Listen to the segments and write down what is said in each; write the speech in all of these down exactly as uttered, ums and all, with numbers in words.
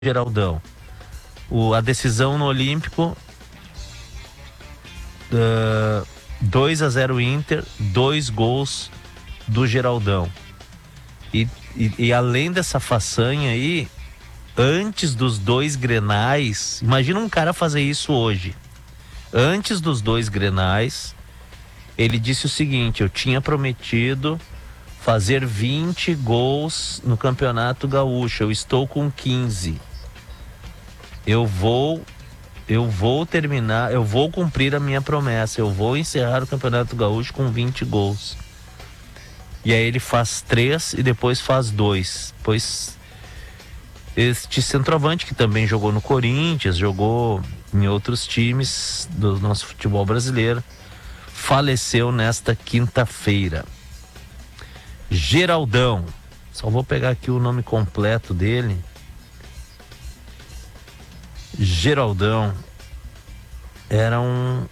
Geraldão. O, a decisão no Olímpico, uh, dois a zero Inter, dois gols do Geraldão. E, e, e além dessa façanha aí, antes dos dois Grenais, imagina um cara fazer isso hoje. Antes dos dois Grenais, ele disse o seguinte: eu tinha prometido fazer vinte gols no Campeonato Gaúcho, eu estou com quinze. Eu vou, eu vou terminar, eu vou cumprir a minha promessa, eu vou encerrar o Campeonato Gaúcho com vinte gols. E aí ele faz três e depois faz dois. Pois este centroavante, que também jogou no Corinthians, jogou em outros times do nosso futebol brasileiro, faleceu nesta quinta-feira. Geraldão, só vou pegar aqui o nome completo dele. Geraldão era um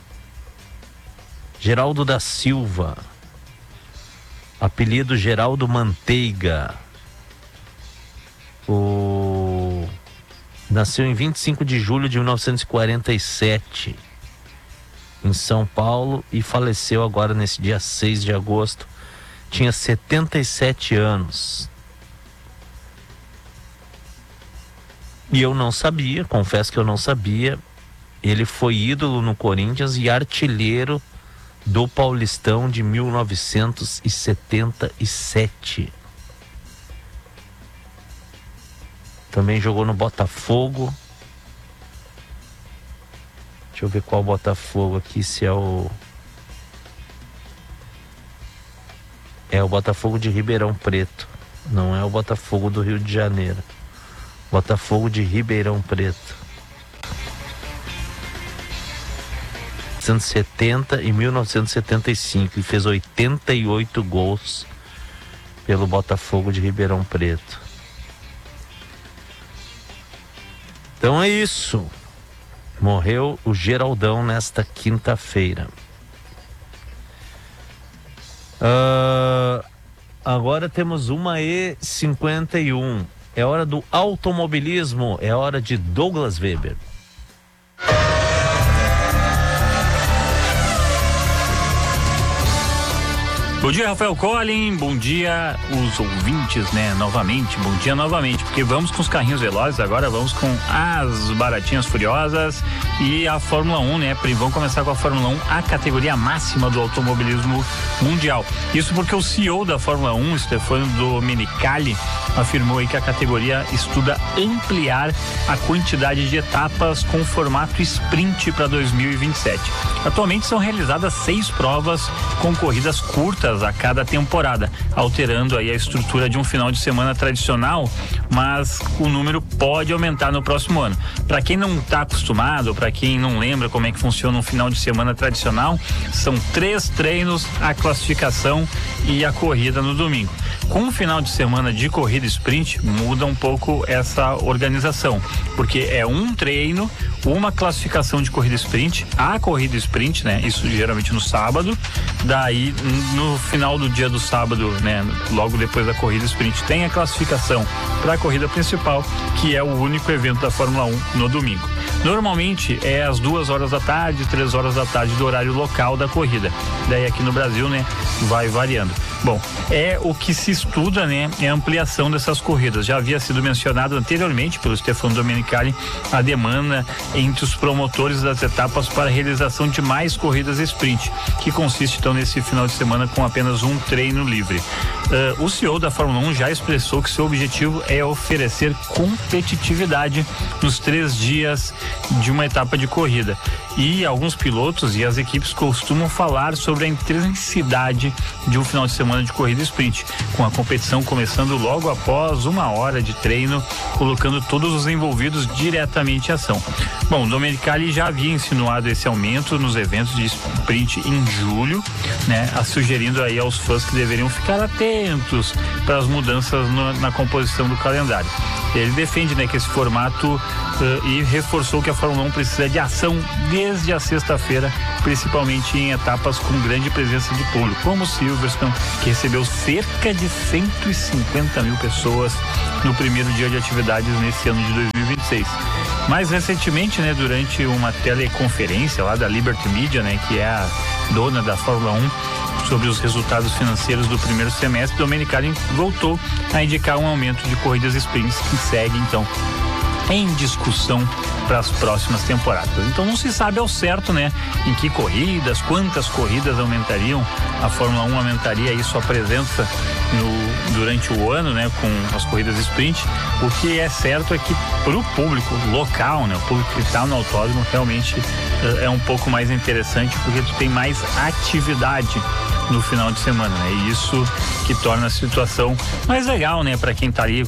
Geraldo da Silva, apelido Geraldo Manteiga. O... Nasceu em vinte e cinco de julho de mil novecentos e quarenta e sete em São Paulo e faleceu agora nesse dia seis de agosto. Tinha setenta e sete anos. E eu não sabia, confesso que eu não sabia. Ele foi ídolo no Corinthians e artilheiro do Paulistão de mil novecentos e setenta e sete. Também jogou no Botafogo. Deixa eu ver qual Botafogo aqui, se é o... É o Botafogo de Ribeirão Preto. Não é o Botafogo do Rio de Janeiro. Botafogo de Ribeirão Preto. mil novecentos e setenta e mil novecentos e setenta e cinco. Ele fez oitenta e oito gols pelo Botafogo de Ribeirão Preto. Então é isso. Morreu o Geraldão nesta quinta-feira. Uh, agora temos uma e cinquenta e um. É hora do automobilismo, é hora de Douglas Weber. Bom dia, Rafael Collin, bom dia os ouvintes, né, novamente, bom dia novamente, porque vamos com os carrinhos velozes, agora vamos com as baratinhas furiosas e a Fórmula um, né, vamos começar com a Fórmula um, a categoria máxima do automobilismo mundial. Isso porque o C E O da Fórmula um, Stefano Domenicali, afirmou aí que a categoria estuda ampliar a quantidade de etapas com formato sprint para dois mil e vinte e sete. Atualmente são realizadas seis provas com corridas curtas a cada temporada, alterando aí a estrutura de um final de semana tradicional, mas o número pode aumentar no próximo ano. Para quem não está acostumado, para quem não lembra como é que funciona um final de semana tradicional, são três treinos, a classificação e a corrida no domingo. Com o final de semana de corrida sprint, muda um pouco essa organização, porque é um treino, uma classificação de corrida sprint, a corrida sprint, né? Isso geralmente no sábado, daí no final do dia do sábado, né? Logo depois da corrida sprint, tem a classificação para a corrida principal, que é o único evento da Fórmula um no domingo. Normalmente é às duas horas da tarde, três horas da tarde do horário local da corrida. Daí aqui no Brasil, né, vai variando. Bom, é o que se estuda, né, é a ampliação dessas corridas. Já havia sido mencionado anteriormente pelo Stefano Domenicali a demanda entre os promotores das etapas para a realização de mais corridas sprint, que consiste então nesse final de semana com apenas um treino livre. Uh, o C E O da Fórmula um já expressou que seu objetivo é oferecer competitividade nos três dias de uma etapa de corrida. E alguns pilotos e as equipes costumam falar sobre a intensidade de um final de semana de corrida sprint, com a competição começando logo após uma hora de treino, colocando todos os envolvidos diretamente em ação. Bom, o Domenicali já havia insinuado esse aumento nos eventos de sprint em julho, né, sugerindo aí aos fãs que deveriam ficar atentos para as mudanças no, na composição do calendário. Ele defende, né, que esse formato uh, e reforçou que a Fórmula um precisa de ação desde a sexta-feira, principalmente em etapas com grande presença de público, como Silverstone, que recebeu cerca de cento e cinquenta mil pessoas no primeiro dia de atividades nesse ano de dois mil e vinte e seis. Mais recentemente, né, durante uma teleconferência lá da Liberty Media, né, que é a dona da Fórmula um, sobre os resultados financeiros do primeiro semestre, Domenicali voltou a indicar um aumento de corridas sprints que segue, então, em discussão para as próximas temporadas. Então não se sabe ao certo, né, em que corridas, quantas corridas aumentariam. A Fórmula um aumentaria aí sua presença no, durante o ano, né, com as corridas sprint. O que é certo é que para o público local, né, o público que está no autódromo, realmente é um pouco mais interessante, porque tu tem mais atividade no final de semana, né? E isso que torna a situação mais legal, né? Para quem tá ali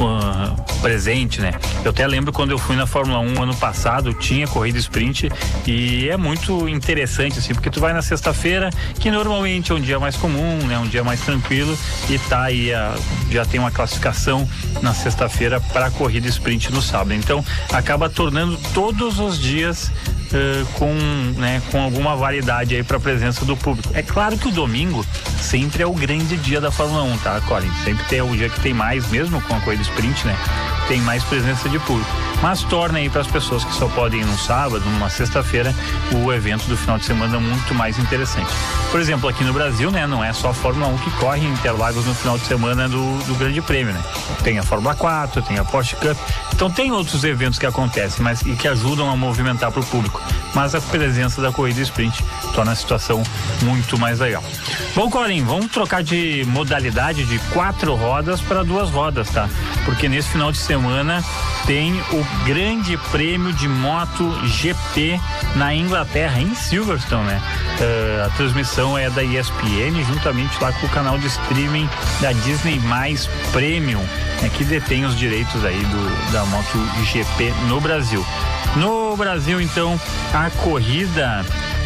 uh, presente, né? Eu até lembro quando eu fui na Fórmula um ano passado, tinha corrida sprint e é muito interessante, assim, porque tu vai na sexta-feira, que normalmente é um dia mais comum, né? Um dia mais tranquilo, e tá aí, a, já tem uma classificação na sexta-feira para a corrida sprint no sábado. Então, acaba tornando todos os dias Uh, com, né, com alguma variedade aí para a presença do público. É claro que o domingo sempre é o grande dia da Fórmula um, tá, Colin? Sempre tem o dia que tem mais, mesmo com a corrida sprint, né? Tem mais presença de público. Mas torna aí para as pessoas que só podem ir no sábado, numa sexta-feira, o evento do final de semana muito mais interessante. Por exemplo, aqui no Brasil, né, não é só a Fórmula um que corre em Interlagos no final de semana do, do Grande Prêmio, né? Tem a Fórmula quatro, tem a Porsche Cup. Então tem outros eventos que acontecem, mas e que ajudam a movimentar para o público. Mas a presença da corrida sprint torna a situação muito mais legal. Bom, Colin, vamos trocar de modalidade de quatro rodas para duas rodas, tá? Porque nesse final de semana tem o Grande Prêmio de Moto G P na Inglaterra, em Silverstone, né? Uh, a transmissão é da E S P N, juntamente lá com o canal de streaming da Disney mais Premium, né, que detém os direitos aí do, da Moto G P no Brasil. No Brasil, então, a corrida,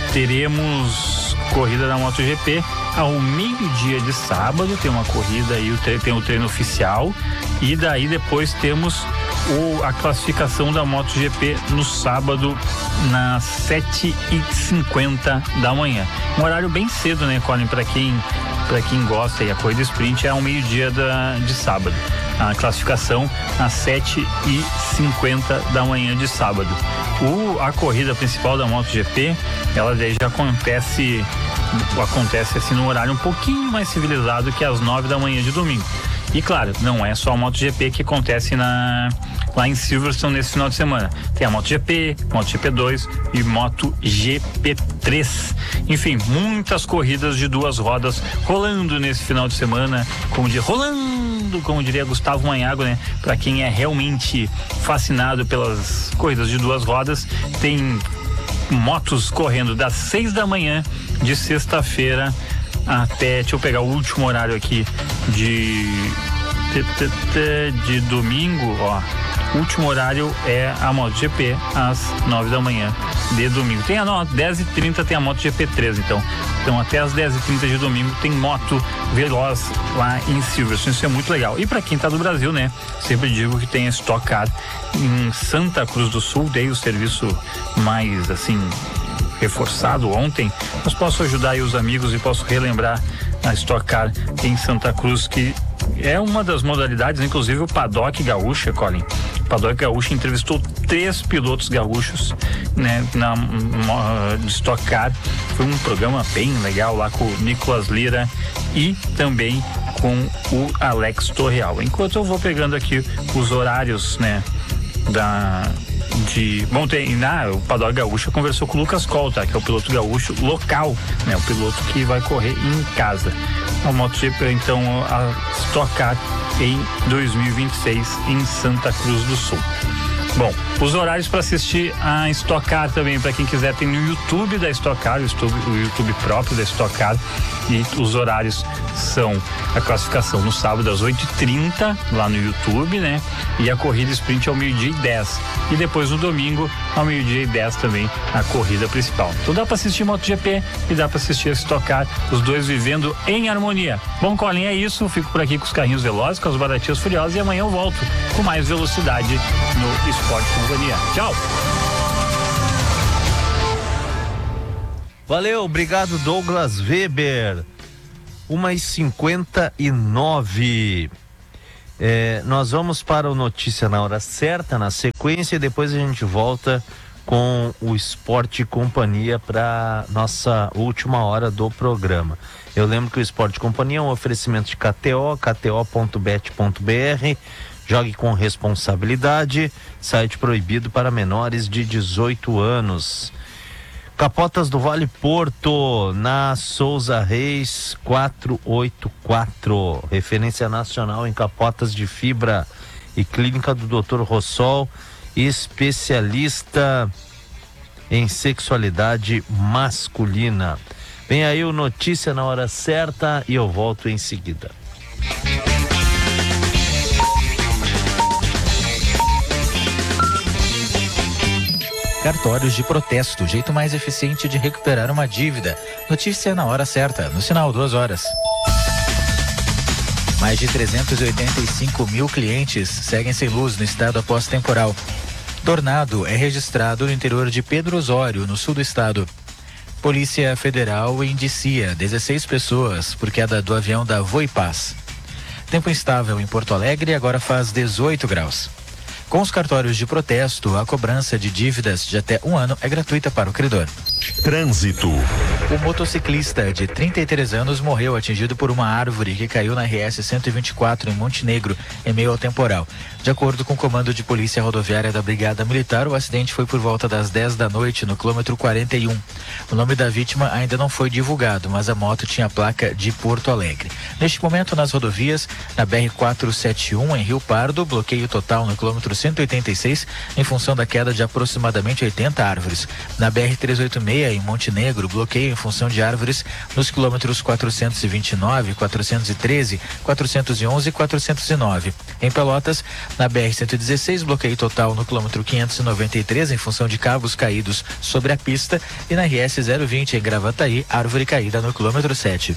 teremos corrida da MotoGP ao meio-dia de sábado, tem uma corrida aí, tem o treino oficial, e daí depois temos o, a classificação da MotoGP no sábado, nas sete e cinquenta da manhã. Um horário bem cedo, né, Colin, para quem, para quem gosta, e a corrida sprint é ao meio-dia da, de sábado. A classificação às sete e cinquenta da manhã de sábado. O, a corrida principal da MotoGP, ela já acontece, acontece assim no horário um pouquinho mais civilizado, que às nove da manhã de domingo. E claro, não é só a MotoGP que acontece na, lá em Silverstone nesse final de semana. Tem a MotoGP, MotoGP dois e MotoGP três. Enfim, muitas corridas de duas rodas rolando nesse final de semana, como de rolando, como diria Gustavo Manhago, né? Para quem é realmente fascinado pelas corridas de duas rodas, tem motos correndo das seis da manhã de sexta-feira até, deixa eu pegar o último horário aqui de de domingo, ó. O último horário é a MotoGP às nove da manhã de domingo. Tem a não, dez e trinta tem a MotoGP três, então. Então até às dez e trinta de domingo tem moto veloz lá em Silverstone. Isso é muito legal. E para quem tá do Brasil, né? Sempre digo que tem a Stock Car em Santa Cruz do Sul, dei o serviço mais assim reforçado ontem, mas posso ajudar aí os amigos e posso relembrar a Stock Car em Santa Cruz, que é uma das modalidades, inclusive o Paddock Gaúcha, Colin. O Paddock Gaúcha entrevistou três pilotos gaúchos, né, na uh, de Stock Car. Foi um programa bem legal lá com o Nicolas Lira e também com o Alex Torreal. Enquanto eu vou pegando aqui os horários, né, da de... Bom, tem, na, o Paddock Gaúcha conversou com o Lucas Colta, que é o piloto gaúcho local, né? O piloto que vai correr em casa. A MotoGP, então, a Stock Car em dois mil e vinte e seis em Santa Cruz do Sul. Bom, os horários para assistir a Stock Car também, para quem quiser, tem no YouTube da Stock Car, o YouTube, o YouTube próprio da Stock Car, e os horários são a classificação no sábado às oito e trinta lá no YouTube, né? E a corrida sprint ao meio-dia e dez. E depois no domingo, ao meio-dia e dez também, a corrida principal. Então dá para assistir MotoGP e dá para assistir a Stock Car, os dois vivendo em harmonia. Bom, Colin, é isso. Fico por aqui com os carrinhos velozes, com as baratinhas furiosas, e amanhã eu volto com mais velocidade no Esporte Companhia. Tchau! Valeu, obrigado, Douglas Weber. uma e cinquenta e nove. É, nós vamos para o Notícia na Hora Certa, na sequência, e depois a gente volta com o Esporte Companhia para nossa última hora do programa. Eu lembro que o Esporte Companhia é um oferecimento de K T O, k t o ponto bet ponto b r. Jogue com responsabilidade. Site proibido para menores de dezoito anos. Capotas do Vale Porto, na Souza Reis quatrocentos e oitenta e quatro. Referência nacional em capotas de fibra. E clínica do doutor Rossol, especialista em sexualidade masculina. Vem aí o Notícia na Hora Certa e eu volto em seguida. Cartórios de protesto, jeito mais eficiente de recuperar uma dívida. Notícia na hora certa, no sinal duas horas. Mais de trezentos e oitenta e cinco mil clientes seguem sem luz no estado após temporal. Tornado é registrado no interior de Pedro Osório, no sul do estado. Polícia Federal indicia dezesseis pessoas por queda do avião da Voipaz. Tempo instável em Porto Alegre, agora faz dezoito graus. Com os cartórios de protesto, a cobrança de dívidas de até um ano é gratuita para o credor. Trânsito. O motociclista de trinta e três anos morreu atingido por uma árvore que caiu na R S cento e vinte e quatro em Montenegro, em meio ao temporal. De acordo com o comando de polícia rodoviária da Brigada Militar, o acidente foi por volta das dez da noite, no quilômetro quarenta e um. O nome da vítima ainda não foi divulgado, mas a moto tinha placa de Porto Alegre. Neste momento, nas rodovias, na B R quatrocentos e setenta e um, em Rio Pardo, bloqueio total no quilômetro cento e oitenta e seis, em função da queda de aproximadamente oitenta árvores. Na B R trezentos e oitenta e seis, em Montenegro, bloqueio em função de árvores nos quilômetros quatrocentos e vinte e nove, quatrocentos e treze, quatrocentos e onze e quatrocentos e nove. Em Pelotas, na B R cento e dezesseis, bloqueio total no quilômetro quinhentos e noventa e três, em função de cabos caídos sobre a pista, e na R S zero vinte, em Gravataí, árvore caída no quilômetro sete.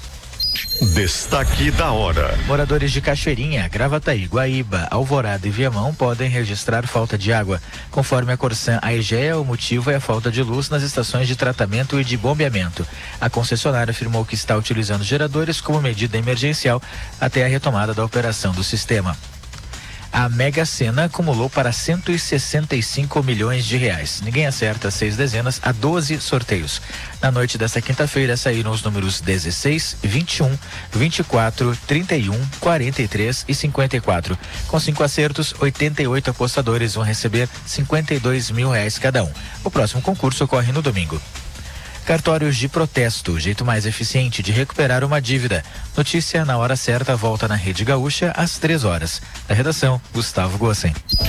Destaque da hora. Moradores de Cachoeirinha, Gravataí, Guaíba, Alvorada e Viamão podem registrar falta de água. Conforme a Corsan Aegea, o motivo é a falta de luz nas estações de tratamento e de bombeamento. A concessionária afirmou que está utilizando geradores como medida emergencial até a retomada da operação do sistema. A Mega Sena acumulou para cento e sessenta e cinco milhões de reais. Ninguém acerta seis dezenas a doze sorteios. Na noite desta quinta-feira saíram os números dezesseis, vinte e um, vinte e quatro, trinta e um, quarenta e três e cinquenta e quatro. Com cinco acertos, oitenta e oito apostadores vão receber cinquenta e dois mil reais cada um. O próximo concurso ocorre no domingo. Cartórios de protesto, jeito mais eficiente de recuperar uma dívida. Notícia na hora certa, volta na Rede Gaúcha às três horas. Da redação, Gustavo Gossen.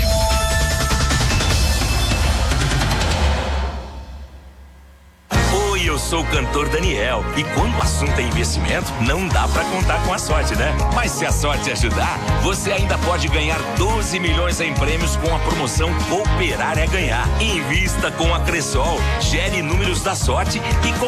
Oi, eu sou o cantor Daniel. E quando o assunto é investimento, não dá pra contar com a sorte, né? Mas se a sorte ajudar, você ainda pode ganhar doze milhões em prêmios com a promoção Cooperar é Ganhar. Invista com a Cressol, gere números da sorte e com